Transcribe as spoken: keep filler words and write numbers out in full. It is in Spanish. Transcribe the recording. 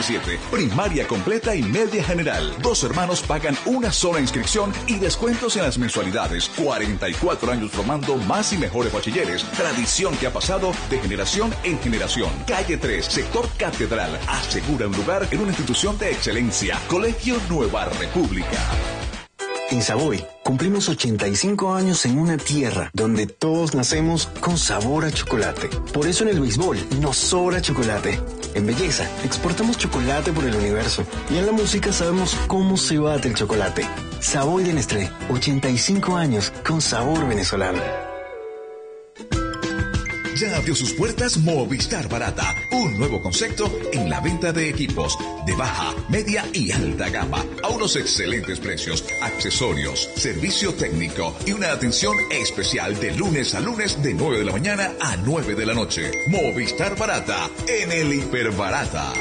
diecisiete. Primaria completa y media general. Dos hermanos pagan una sola inscripción y descuentos en las mensualidades. cuarenta y cuatro años formando más y mejores bachilleres. Tradición que ha pasado de generación en generación. Calle tres, sector Catedral. Asegura un lugar en una institución de excelencia. Colegio Nueva República. En Savoy cumplimos ochenta y cinco años en una tierra donde todos nacemos con sabor a chocolate. Por eso en el béisbol nos sobra chocolate. En belleza exportamos chocolate por el universo. Y en la música sabemos cómo se bate el chocolate. Savoy de Nestlé, ochenta y cinco años con sabor venezolano. Ya abrió sus puertas Movistar Barata, un nuevo concepto en la venta de equipos de baja, media y alta gama a unos excelentes precios, accesorios, servicio técnico y una atención especial de lunes a lunes de nueve de la mañana a nueve de la noche. Movistar Barata en el Hiperbarata.